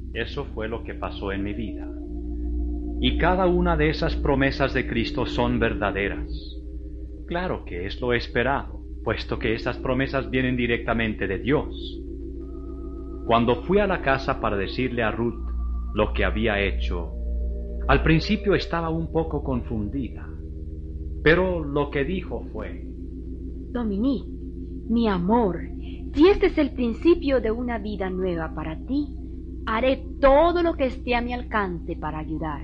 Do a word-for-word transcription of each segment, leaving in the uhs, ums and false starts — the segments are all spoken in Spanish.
Eso fue lo que pasó en mi vida. Y cada una de esas promesas de Cristo son verdaderas. Claro que es lo esperado, puesto que esas promesas vienen directamente de Dios. Cuando fui a la casa para decirle a Ruth lo que había hecho, al principio estaba un poco confundida, pero lo que dijo fue: Dominique, mi amor, si este es el principio de una vida nueva para ti, haré todo lo que esté a mi alcance para ayudarte.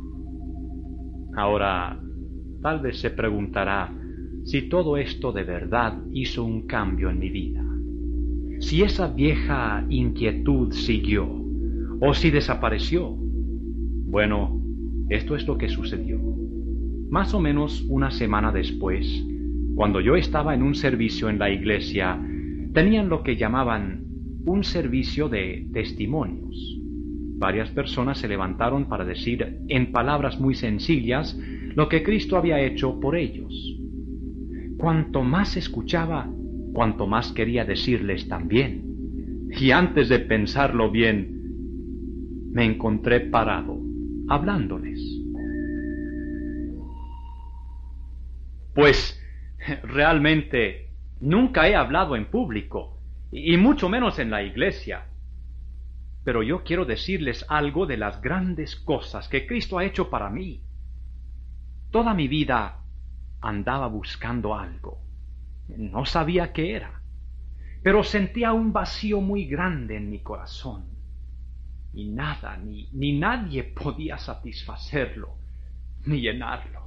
Ahora, tal vez se preguntará si todo esto de verdad hizo un cambio en mi vida. Si esa vieja inquietud siguió, o si desapareció. Bueno, esto es lo que sucedió. Más o menos una semana después, cuando yo estaba en un servicio en la iglesia, tenían lo que llamaban un servicio de testimonios. Varias personas se levantaron para decir en palabras muy sencillas lo que Cristo había hecho por ellos. Cuanto más escuchaba, cuanto más quería decirles también. Y antes de pensarlo bien, me encontré parado, hablándoles. Pues realmente nunca he hablado en público, y mucho menos en la iglesia. Pero yo quiero decirles algo de las grandes cosas que Cristo ha hecho para mí. Toda mi vida andaba buscando algo. No sabía qué era, pero sentía un vacío muy grande en mi corazón. Y nada, ni, ni nadie podía satisfacerlo, ni llenarlo.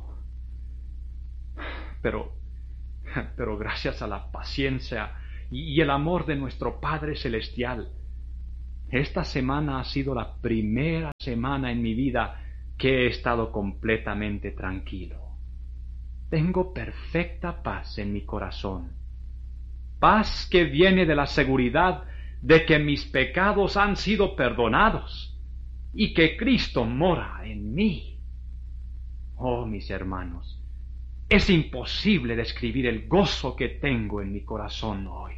Pero, pero gracias a la paciencia y, y el amor de nuestro Padre Celestial, esta semana ha sido la primera semana en mi vida que he estado completamente tranquilo. Tengo perfecta paz en mi corazón. Paz que viene de la seguridad de que mis pecados han sido perdonados y que Cristo mora en mí. Oh, mis hermanos, es imposible describir el gozo que tengo en mi corazón hoy.